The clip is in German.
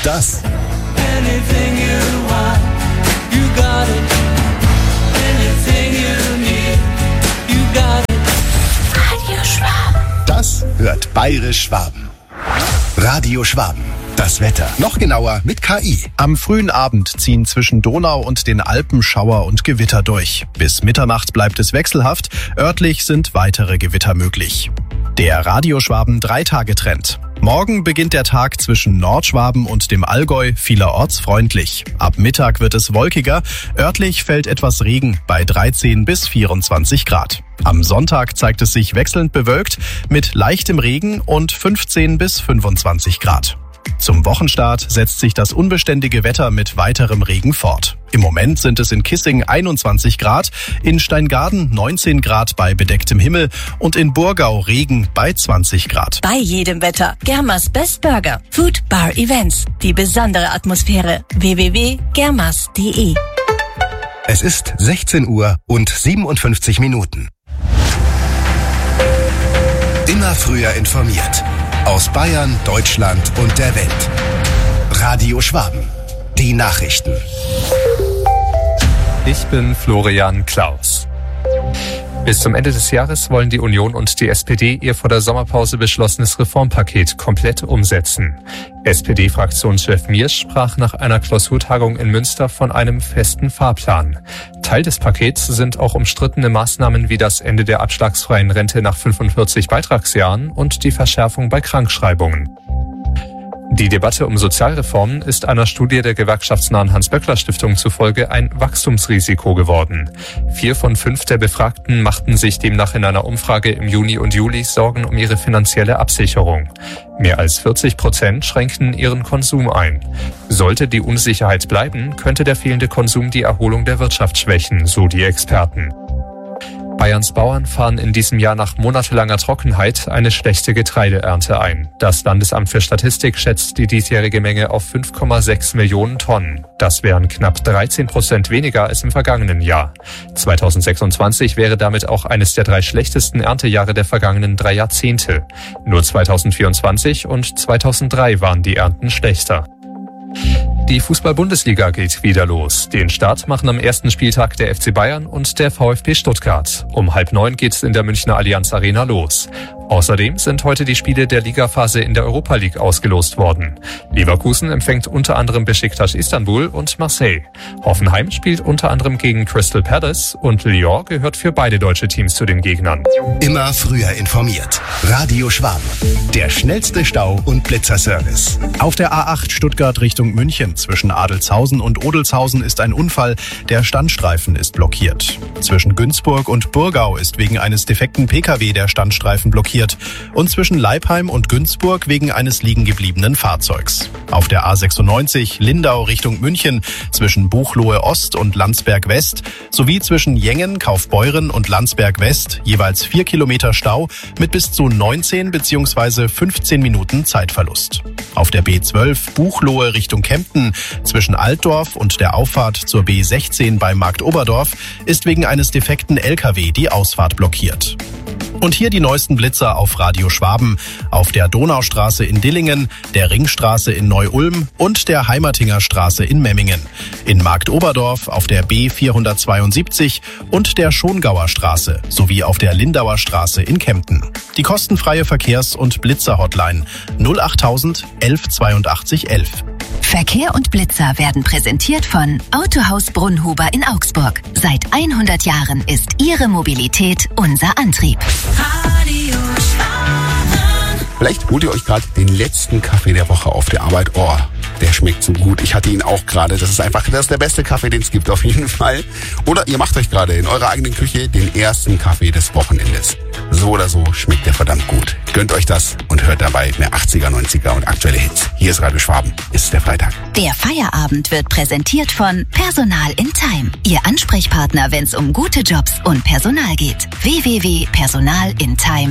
das. Anything you want, you got it. Anything you need, you got it. Radio Schwaben. Das hört Bayerisch Schwaben. Radio Schwaben. Das Wetter. Noch genauer mit KI. Am frühen Abend ziehen zwischen Donau und den Alpen Schauer und Gewitter durch. Bis Mitternacht bleibt es wechselhaft. Örtlich sind weitere Gewitter möglich. Der Radio Schwaben 3-Tage-Trend. Morgen beginnt der Tag zwischen Nordschwaben und dem Allgäu vielerorts freundlich. Ab Mittag wird es wolkiger. Örtlich fällt etwas Regen bei 13 bis 24 Grad. Am Sonntag zeigt es sich wechselnd bewölkt mit leichtem Regen und 15 bis 25 Grad. Zum Wochenstart setzt sich das unbeständige Wetter mit weiterem Regen fort. Im Moment sind es in Kissing 21 Grad, in Steingaden 19 Grad bei bedecktem Himmel und in Burgau Regen bei 20 Grad. Bei jedem Wetter. Germas Best Burger. Food Bar Events. Die besondere Atmosphäre. www.germas.de. Es ist 16 Uhr und 57 Minuten. Immer früher informiert. Aus Bayern, Deutschland und der Welt. Radio Schwaben. Die Nachrichten. Ich bin Florian Klaus. Bis zum Ende des Jahres wollen die Union und die SPD ihr vor der Sommerpause beschlossenes Reformpaket komplett umsetzen. SPD-Fraktionschef Miersch sprach nach einer Klausurtagung in Münster von einem festen Fahrplan. Teil des Pakets sind auch umstrittene Maßnahmen wie das Ende der abschlagsfreien Rente nach 45 Beitragsjahren und die Verschärfung bei Krankschreibungen. Die Debatte um Sozialreformen ist einer Studie der gewerkschaftsnahen Hans-Böckler-Stiftung zufolge ein Wachstumsrisiko geworden. 4 von 5 der Befragten machten sich demnach in einer Umfrage im Juni und Juli Sorgen um ihre finanzielle Absicherung. Mehr als 40% schränkten ihren Konsum ein. Sollte die Unsicherheit bleiben, könnte der fehlende Konsum die Erholung der Wirtschaft schwächen, so die Experten. Bayerns Bauern fahren in diesem Jahr nach monatelanger Trockenheit eine schlechte Getreideernte ein. Das Landesamt für Statistik schätzt die diesjährige Menge auf 5,6 Millionen Tonnen. Das wären knapp 13% weniger als im vergangenen Jahr. 2026 wäre damit auch eines der 3 schlechtesten Erntejahre der vergangenen 3 Jahrzehnte. Nur 2024 und 2003 waren die Ernten schlechter. Die Fußball-Bundesliga geht wieder los. Den Start machen am ersten Spieltag der FC Bayern und der VfB Stuttgart. Um 8:30 geht's in der Münchner Allianz Arena los. Außerdem sind heute die Spiele der Ligaphase in der Europa League ausgelost worden. Leverkusen empfängt unter anderem Beşiktaş Istanbul und Marseille. Hoffenheim spielt unter anderem gegen Crystal Palace und Lyon gehört für beide deutsche Teams zu den Gegnern. Immer früher informiert. Radio Schwaben. Der schnellste Stau- und Blitzerservice. Auf der A8 Stuttgart Richtung München zwischen Adelzhausen und Odelzhausen ist ein Unfall. Der Standstreifen ist blockiert. Zwischen Günzburg und Burgau ist wegen eines defekten Pkw der Standstreifen blockiert. Und zwischen Leipheim und Günzburg wegen eines liegengebliebenen Fahrzeugs. Auf der A96 Lindau Richtung München zwischen Buchloe Ost und Landsberg West sowie zwischen Jengen, Kaufbeuren und Landsberg West jeweils 4 Kilometer Stau mit bis zu 19 bzw. 15 Minuten Zeitverlust. Auf der B12 Buchloe Richtung Kempten zwischen Altdorf und der Auffahrt zur B16 bei Marktoberdorf ist wegen eines defekten LKW die Ausfahrt blockiert. Und hier die neuesten Blitzer auf Radio Schwaben. Auf der Donaustraße in Dillingen, der Ringstraße in Neu-Ulm und der Heimatinger Straße in Memmingen. In Marktoberdorf auf der B472 und der Schongauer Straße sowie auf der Lindauer Straße in Kempten. Die kostenfreie Verkehrs- und Blitzer-Hotline 08000 11 82 11. Verkehr und Blitzer werden präsentiert von Autohaus Brunnhuber in Augsburg. Seit 100 Jahren ist Ihre Mobilität unser Antrieb. Radio Schwaben. Vielleicht holt ihr euch gerade den letzten Kaffee der Woche auf der Arbeit. Oh, der schmeckt so gut. Ich hatte ihn auch gerade. Das ist der beste Kaffee, den es gibt, auf jeden Fall. Oder ihr macht euch gerade in eurer eigenen Küche den ersten Kaffee des Wochenendes. So oder so schmeckt der verdammt gut. Gönnt euch das und hört dabei mehr 80er, 90er und aktuelle Hits. Hier ist Radio Schwaben. Ist der Freitag. Der Feierabend wird präsentiert von Personal in Time. Ihr Ansprechpartner, wenn es um gute Jobs und Personal geht. www.personalintime.de